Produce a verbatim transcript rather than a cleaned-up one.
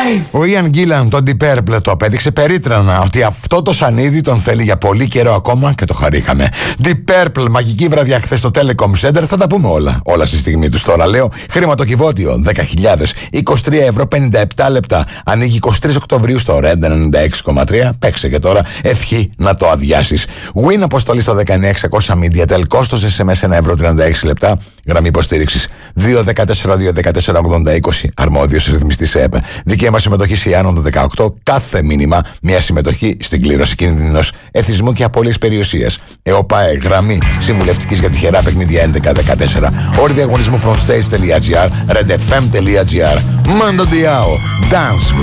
Ο Ιαν Γκίλαν τον Deep Purple το απέδειξε περίτρανα ότι αυτό το σανίδι τον θέλει για πολύ καιρό ακόμα και το χαρήκαμε. Deep Purple, μαγική βραδιά χθες στο Telecom Center. Θα τα πούμε όλα. Όλα στη στιγμή του τώρα. Λέω χρηματοκιβώτιο δέκα χιλιάδες, είκοσι τρία ευρώ πενήντα επτά λεπτά. Ανοίγει είκοσι τρεις Οκτωβρίου στο Red ενενήντα έξι κόμμα τρία. Παίξε και τώρα. Ευχή να το αδειάσεις. Win αποστολή στο δεκαεννιά εξακόσια MediaTel. Κόστος ες εμ ες ένα ευρώ τριάντα έξι λεπτά. Γραμμή υποστήριξης δύο δεκατέσσερα δύο δεκατέσσερα ογδόντα είκοσι. Αρμόδιος ρυθμιστής ΕΠ. Δικαίωμα συμμετοχής ή άνω των δεκαοκτώ. Κάθε μήνυμα μια συμμετοχή στην κλήρωση κίνδυνος εθισμού και απώλειας περιουσίας. ΕΟΠΑΕ. Γραμμή συμβουλευτικής για τυχερά παιχνίδια έντεκα δεκατέσσερα. Όροι διαγωνισμού frontstage.gr, redfm.gr. Mando Diao. Dance.